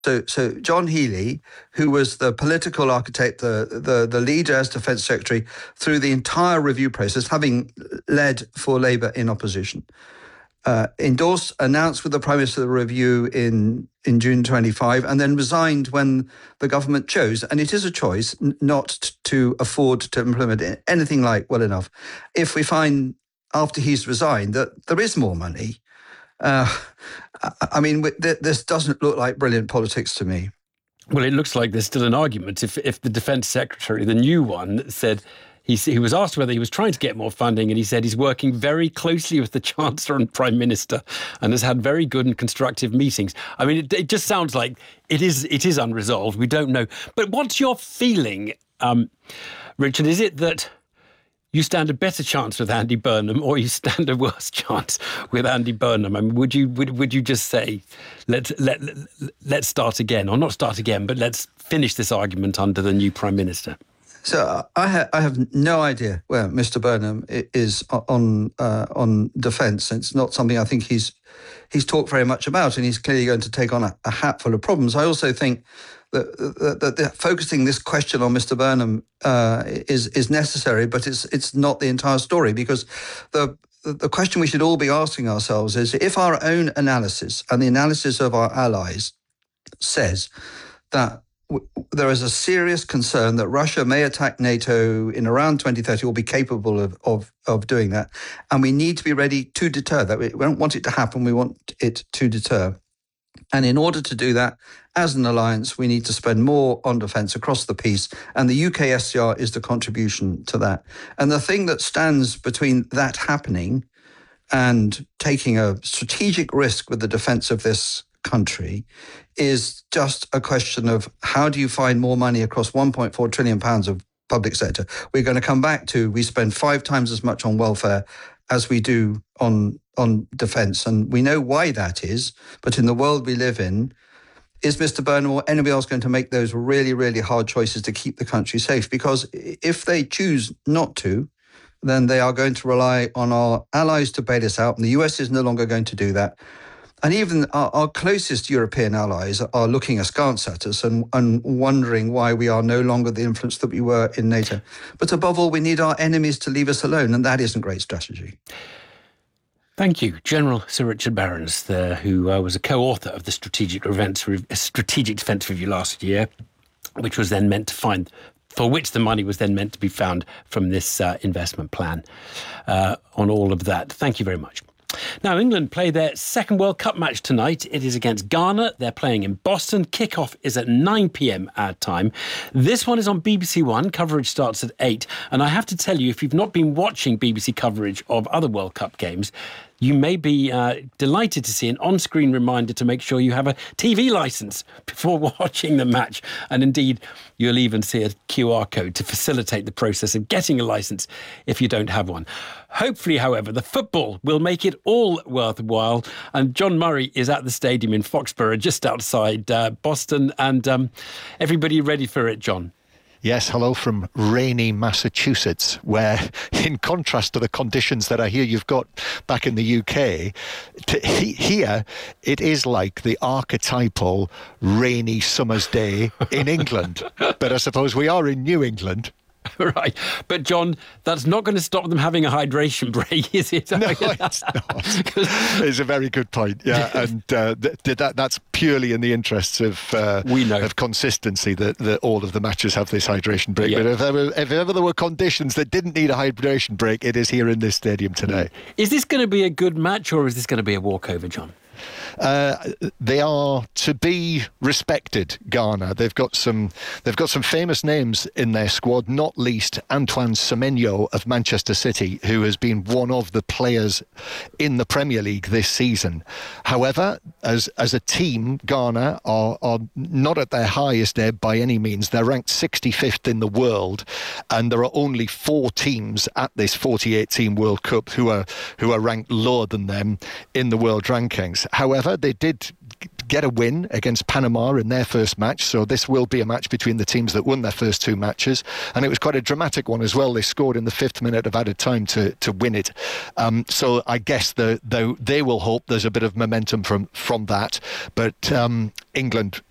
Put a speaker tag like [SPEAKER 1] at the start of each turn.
[SPEAKER 1] So John Healey, who was the political architect, the leader as Defence Secretary through the entire review process, having led for Labour in opposition, announced with the Prime Minister the review in June 25, and then resigned when the government chose. And it is a choice not to afford to implement anything like well enough. If we find after he's resigned that there is more money, this doesn't look like brilliant politics to me.
[SPEAKER 2] Well, it looks like there's still an argument. If the Defence Secretary, the new one, said he was asked whether he was trying to get more funding, and he said he's working very closely with the Chancellor and Prime Minister and has had very good and constructive meetings. I mean, it just sounds like it is unresolved. We don't know. But what's your feeling, Richard? Is it that you stand a better chance with Andy Burnham, or you stand a worse chance with Andy Burnham? I mean, would you just say, let's start again, or not start again, but let's finish this argument under the new Prime Minister?
[SPEAKER 1] So I have no idea where Mr. Burnham is on defence. It's not something I think he's talked very much about, and he's clearly going to take on a hatful of problems. I also think that focusing this question on Mr. Burnham is necessary, but it's not the entire story, because the question we should all be asking ourselves is, if our own analysis and the analysis of our allies says that there is a serious concern that Russia may attack NATO in around 2030, or be capable of doing that, and we need to be ready to deter that. We don't want it to happen, we want it to deter. And in order to do that, as an alliance, we need to spend more on defence across the piece, and the UK SDR is the contribution to that. And the thing that stands between that happening and taking a strategic risk with the defence of this country is just a question of, how do you find more money across £1.4 trillion of public sector? We're going to come back to, we spend 5 times as much on welfare as we do on defence. And we know why that is, but in the world we live in, is Mr. Burnham or anybody else going to make those really, really hard choices to keep the country safe? Because if they choose not to, then they are going to rely on our allies to bail us out, and the US is no longer going to do that. And even our closest European allies are looking askance at us and wondering why we are no longer the influence that we were in NATO. But above all, we need our enemies to leave us alone, and that isn't great strategy.
[SPEAKER 2] Thank you, General Sir Richard Barrons, who was a co-author of the Strategic Defence Review last year, which was then meant to find, for which the money was then meant to be found from this investment plan on all of that. Thank you very much. Now, England play their second World Cup match tonight. It is against Ghana. They're playing in Boston. Kickoff is at 9 p.m. our time. This one is on BBC One. Coverage starts at 8. And I have to tell you, if you've not been watching BBC coverage of other World Cup games, you may be delighted to see an on-screen reminder to make sure you have a TV licence before watching the match. And indeed, you'll even see a QR code to facilitate the process of getting a licence if you don't have one. Hopefully, however, the football will make it all worthwhile. And John Murray is at the stadium in Foxborough, just outside Boston. And everybody ready for it, John?
[SPEAKER 3] Yes, hello from rainy Massachusetts, where, in contrast to the conditions that I hear you've got back in the UK, here it is like the archetypal rainy summer's day in England. But I suppose we are in New England.
[SPEAKER 2] Right. But, John, that's not going to stop them having a hydration break, is it?
[SPEAKER 3] No, it's not. It's a very good point, yeah. And that's purely in the interests of of consistency that all of the matches have this hydration break. Yeah. But if ever there were conditions that didn't need a hydration break, it is here in this stadium today.
[SPEAKER 2] Is this going to be a good match, or is this going to be a walkover, John?
[SPEAKER 3] They are to be respected, Ghana. They've got some famous names in their squad, not least Antoine Semenyo of Manchester City, who has been one of the players in the Premier League this season. However, as a team, Ghana are not at their highest ebb by any means. They're ranked 65th in the world, and there are only 4 teams at this 48-team World Cup who are ranked lower than them in the world rankings. However, they did get a win against Panama in their first match, so this will be a match between the teams that won their first 2 matches, and it was quite a dramatic one as well. They scored in the 5th minute of added time to win it. So I guess they will hope there's a bit of momentum from that, but England